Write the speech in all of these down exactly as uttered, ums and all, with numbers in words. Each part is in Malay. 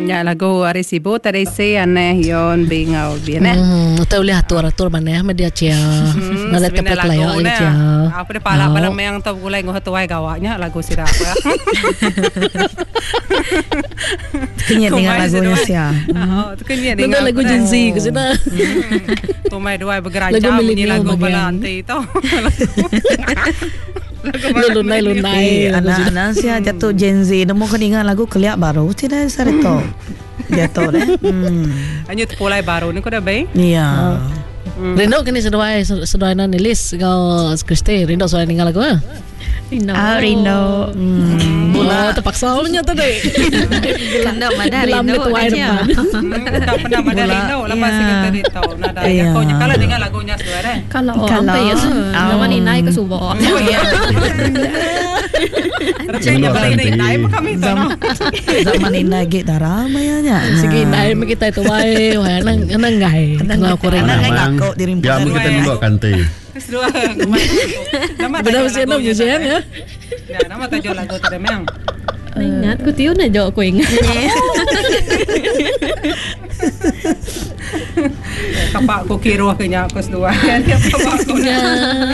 Ya lagu Arecibo terisi aneh yon bingau biane. Hmm, tahu lihat atur-atur mana media cia. Nalat tepet lah ya cia. Apa de pala pala yang tahu gulai ngoh tuai gawanya lagu sirap ya. Kenyat dengan lagunya sia. Oh, kenyat dengan lagu Gen Z ke sana. Tumai dua bergeranca bunyi lagu pala anti itu. Lunai lunai anak-anak sia jatuh Gen Z nemu keningan lagu keliak baru tidak sarito jatuh deh hmm anjut pulai baru ni ko dah baik iya Rindo kini sedoi sedoi nan list kau Kristi Rindo soal ningal lagu ah Rindo ah Rindo bola terpaksa punya tadi Rindo mana Rindo tu air depan tak pernah mana Rindo lepas kita Rindo nada ya kau kalau dengar lagunya suara kalau sampai ya nama ni naik ke subuh oh ya Rasanya balik naik apa kami tu zaman ini kita ramai aja segi naik kita itu baik wah nang nang gai kalau korang ngaku dirimpu ya kita dulu kante Kedua, nama benar mesti nama museum ya. Ya, nama tajuk lagu tu memang. Ingat, ku tiun aja aku ingat. Kapak ku kira kenya aku sedua. Kapak ku na.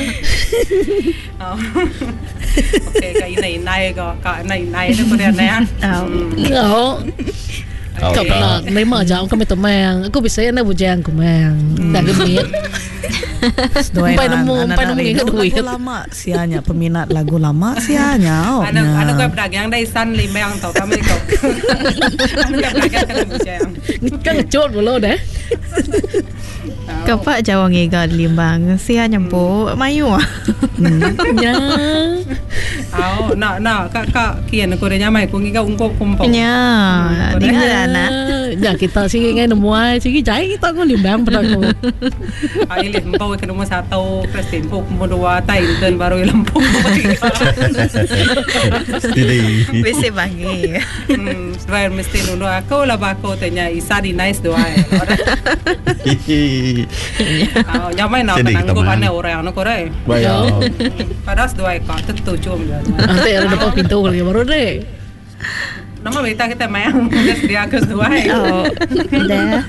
Okey, kau ini naik kau, kau ini naik tu dia naik. Oh. Kau pernah lima jam kami tu mang. Aku bisa nak bujang aku mang. Tak gemit. Sampai nemu, sampai nemu ingat duit. Lama sianya peminat lagu lama sianya. Anak anak kau berdagang dari San Lima yang tahu kami kau. Anak kau berdagang kalau bujang. Kan ngecut bolo dah. Kapak jawang iga limbang sia nyampu mayu ah. Ya. Oh, nak nak kak kak kian aku dah nyamai aku ngiga ungkop kumpul. Ya, tinggal anak. Ya kita sih ngai nemu ai sih jai kita aku limbang pada aku. Ai leh mpau ke nombor satu Presiden puk nombor dua tai dan baru lampu. Stili Mesti bagi. Hmm, sebab mesti dulu aku lah bako tanya Isa di nice doa. Oh, nyamai nak nanggup mana orang nak korang. bayar Padahal doa kau tentu cuma. Nanti ada depan pintu lagi baru deh. Nama berita kita mayang dia ke doa. Oh, dah.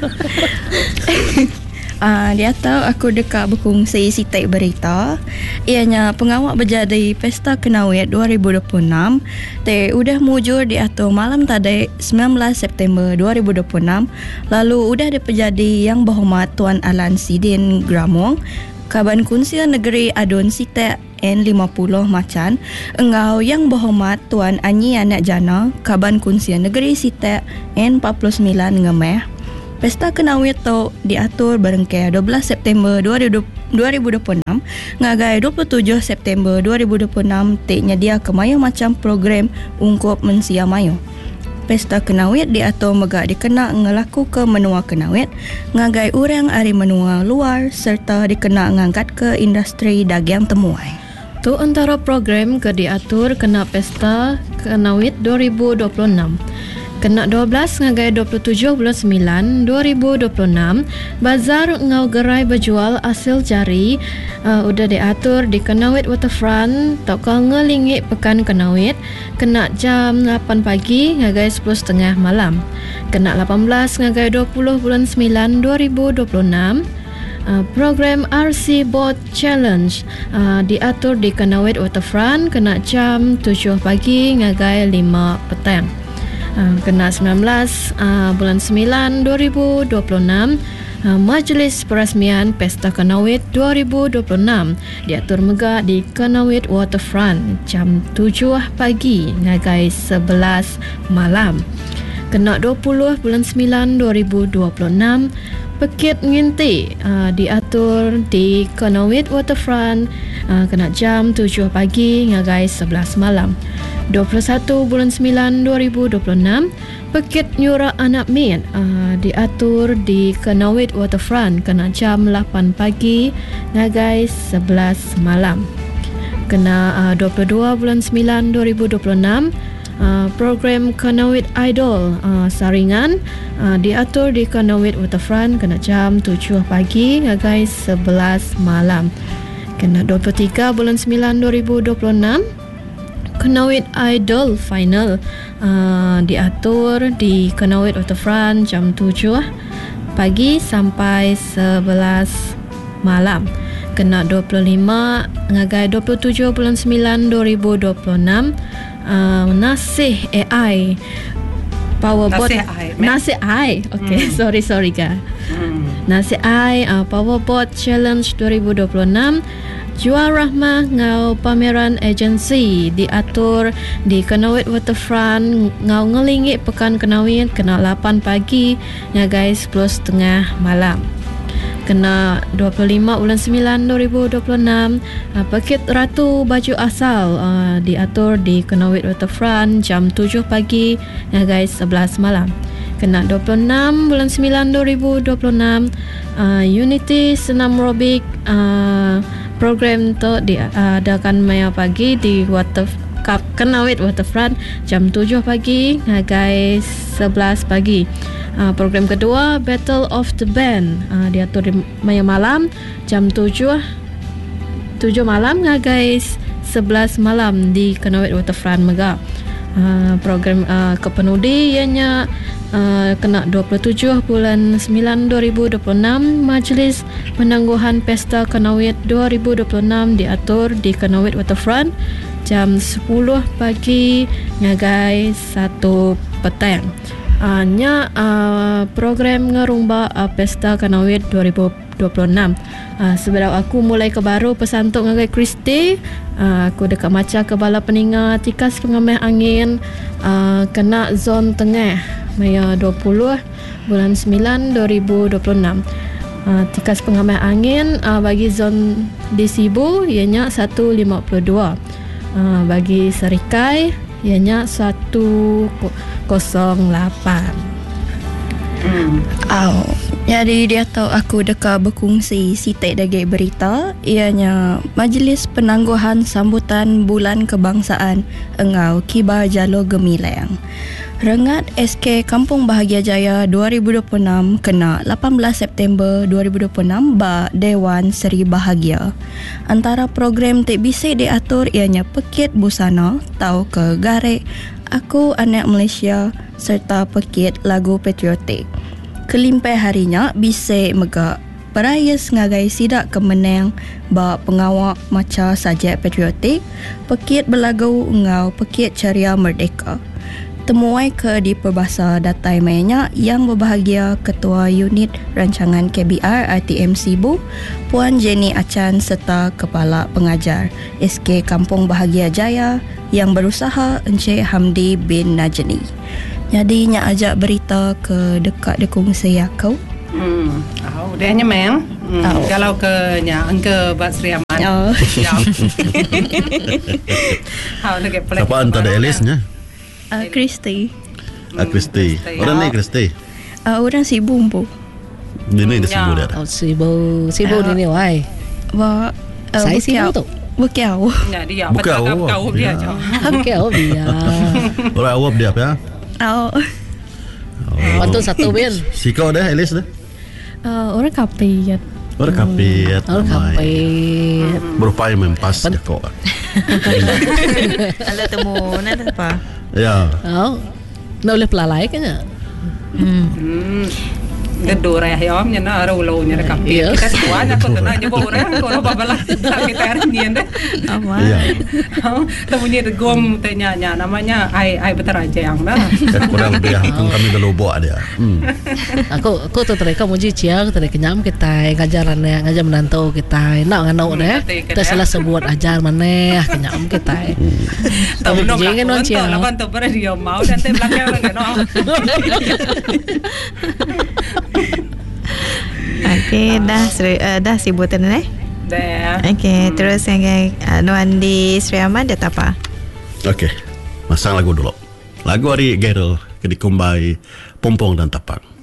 Uh, dia tahu aku dekat berkongsi sitik berita. Ianya pengawak berjadi Pesta Kenawit dua ribu dua puluh enam. Te udah mujur diatur malam tadi sembilan belas September dua ribu dua puluh enam. Lalu udah diperjadi Yang Berhormat Tuan Alan Sidin Gramong, Kaban Kunsil Negeri Adun Sitek N lima puluh Macan, Engau Yang Berhormat Tuan Anyi Anak Jana, Kaban Kunsil Negeri Sitek N empat puluh sembilan Ngemeh. Pesta Kenawit tu diatur berengkai dua belas September dua ribu dua puluh enam ngagai dua puluh tujuh September dua ribu dua puluh enam tik nyedia kemayu macam program ungkup mensia mayu. Pesta Kenawit diatur megak dikena ngelaku ke menua Kenawit ngagai orang ari menua luar serta dikena ngangkat ke industri dagang temuai. Tu antara program ke diatur kena Pesta Kenawit dua ribu dua puluh enam. Kena dua belas ngagai dua puluh tujuh bulan sembilan dua ribu dua puluh enam bazar ngau gerai berjual hasil jari uh, udah diatur di Kenawit Waterfront tokal ngelingit pekan Kenawit kena jam lapan pagi ngagai sepuluh tiga puluh malam. Kena lapan belas ngagai dua puluh bulan sembilan dua ribu dua puluh enam. Uh, program R C Boat Challenge uh, diatur di Kenawit Waterfront kena jam tujuh pagi ngagai lima petang. Uh, kena sembilan belas uh, bulan sembilan dua ribu dua puluh enam uh, Majlis Perasmian Pesta Kenawit dua ribu dua puluh enam diatur megak di Kenawit Waterfront jam tujuh pagi ngagai sebelas malam. Kena dua puluh bulan sembilan dua ribu dua puluh enam Pekit Nginti uh, diatur di Kenawit Waterfront uh, kena jam tujuh pagi ngagai sebelas malam. dua puluh satu bulan sembilan dua ribu dua puluh enam Pekit Nyura Anak Min uh, diatur di Kenawit Waterfront kena jam lapan pagi ngagai sebelas malam. Kena uh, dua puluh dua bulan sembilan dua ribu dua puluh enam uh, program Kenawit Idol uh, saringan uh, diatur di Kenawit Waterfront kena jam tujuh pagi ngagai sebelas malam. Kena dua puluh tiga bulan sembilan dua ribu dua puluh enam Kenawit Idol Final uh, diatur di Kenawit Waterfront jam tujuh pagi sampai sebelas malam. Kena dua puluh lima ngagai dua puluh tujuh bulan sembilan dua ribu dua puluh enam. uh, Nasih A I Powerbot Nasih A I Nasih A I Okay, hmm. sorry sorry ka hmm. Nasih A I uh, Powerbot Challenge dua ribu dua puluh enam. Jual rahmah ngau pameran agensi diatur di Kenawit Waterfront ngau ngelingit pekan Kenawit kena lapan pagi ngagai sepuluh setengah malam. Kena dua puluh lima bulan sembilan dua ribu dua puluh enam. uh, Paket Ratu Baju Asal uh, diatur di Kenawit Waterfront jam tujuh pagi ngagai sebelas malam. Kena dua puluh enam bulan sembilan dua ribu dua puluh enam. uh, Unity Senam Robik uh, program tu diadakan maya pagi di Water Kenawit Waterfront jam tujuh pagi ngagai sebelas pagi. Uh, program kedua Battle of the Band uh, diatur di maya malam jam tujuh malam ngagai sebelas malam di Kenawit Waterfront Mega. Uh, program uh, kepenudi ianya uh, kena dua puluh tujuh bulan sembilan dua ribu dua puluh enam. Majlis Penangguhan Pesta Kenawit dua ribu dua puluh enam diatur di Kenawit Waterfront jam sepuluh pagi ngagai satu petang. Uh, nya uh, program ngerumba uh, Pesta Kenawit dua ribu dua puluh enam. Uh, sebelum aku mulai ke baru pesantuk ngagai Kristi, uh, aku dekat maca kepala peninga tikas pengamai angin uh, kena zon tengah maya dua puluh bulan sembilan dua ribu dua puluh enam. Uh, tikas pengamai angin uh, bagi zon di Sibu ianya seratus lima puluh dua. Uh, bagi Serikai ianya seratus lapan. Hmm. Oh, jadi dia tahu aku dekat berkongsi sitek daging berita ianya Majlis Penangguhan Sambutan Bulan Kebangsaan Engau Kibar Jalo Gemilang. Rengat S K Kampung Bahagia Jaya dua ribu dua puluh enam kena lapan belas September dua ribu dua puluh enam ba Dewan Seri Bahagia. Antara program T B C diatur ianya Pekit Busana, Tau ke Garek, Aku Anak Malaysia serta Pekit Lagu Patriotik. Kelimpai harinya bisik megak perayas ngagai sidak kemenang ba pengawak maca sajak patriotik, Pekit Berlagu ngau Pekit Ceria Merdeka. Temuai ke di Perbahasa Datai Mayanya yang berbahagia Ketua Unit Rancangan K B R R T M Sibu, Puan Jenny Achan serta Kepala Pengajar S K Kampung Bahagia Jaya yang berusaha Encik Hamdi bin Najni. Jadi nya ajak berita ke dekat dekung saya kau. Hmm. Oh, dia hanya memang. Hmm. Oh. Kalau ke nya angka Bat Sri Aman. Oh. Ya. How nak get Siapa antara Elisnya? Uh, Kristi. Ah, Kristi. Orang ni Kristi. Uh, orang Sibu bu. Dia ni dia Sibu dia. Oh, Sibu. Sibu ni ni wai. Ba Saya Sibu tu. Bukiau. Ya dia. Bukiau. Kau dia je. Bukiau dia. Orang awak dia apa ya? Oh. Bantu satu bin. Si kau dah Elis dah. Uh, orang kapit. Orang kapit. Orang kapit. Berupaya mempas dia kau. Ala temu nak apa? Ya. Oh. Nak boleh pelalai kena. Hmm. Hmm. Gedor ya yom nya na rolo nya kapit. Kita semua nya kau nak nyoba orang kau nak babalah kita hari ni ande. Apa? Ya. Temunya gom tanya nya namanya ai ai beteraja yang dah. Kurang lebih hitung kami dah lobo dia. Hmm. Aku aku tu tereka muji cia tu tereka nyam kita ngajaran ngajar menantu kita. Nak nganau deh. Kita salah sebut ajar mana kenyam kita. Tapi jangan non cia. Lapan tu pada dia mau dan te belakang orang no. Okey, dah uh, dah sibutan eh? Dah. Okey, hmm. terus yang uh, Nuan di Sri Aman dia apa? Okey. Masang lagu dulu. Lagu hari Gerald ke dikumbai Pompong dan Tapang.